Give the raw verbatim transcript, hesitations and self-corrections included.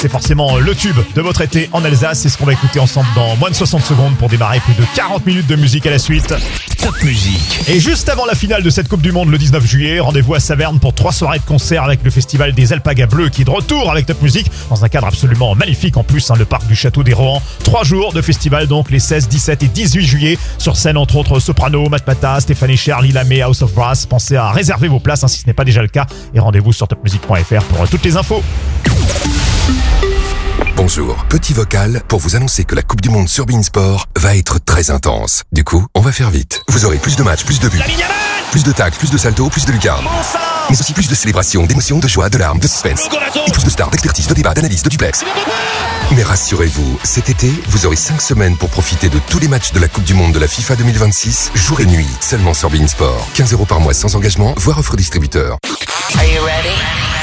c'est forcément le tube de votre été en Alsace. C'est ce qu'on va écouter ensemble dans moins de soixante secondes pour démarrer plus de quarante minutes de musique à la suite. Top Musique. Et juste avant la finale de cette Coupe du Monde le dix-neuf juillet, rendez-vous à Saverne pour trois soirées de concert avec le festival des Alpagas Bleus qui est de retour avec Top Musique dans un cadre absolument magnifique en plus, hein, le parc du Château des Rohan. Trois jours de festival donc les seize, dix-sept et dix-huit juillet. Sur scène entre autres Soprano, Matmata, Stéphane Cher, Lila May, House of Brass. Pensez à réserver vos places hein, si ce n'est pas déjà le cas et rendez-vous sur top music point f r pour euh, toutes les infos. Bonjour, petit vocal pour vous annoncer que la Coupe du Monde sur Beansport va être très intense. Du coup, on va faire vite. Vous aurez plus de matchs, plus de buts, plus de tacles, plus de saltos, plus de lucarnes. Mais aussi plus de célébrations, d'émotions, de joie, de larmes, de suspense. Et plus de stars, d'expertise, de débats, d'analyse, de duplex. Mais rassurez-vous, cet été, vous aurez cinq semaines pour profiter de tous les matchs de la Coupe du Monde de la FIFA deux mille vingt-six, jour et nuit, seulement sur Beansport. quinze euros par mois sans engagement, voire offre distributeur. Are you ready?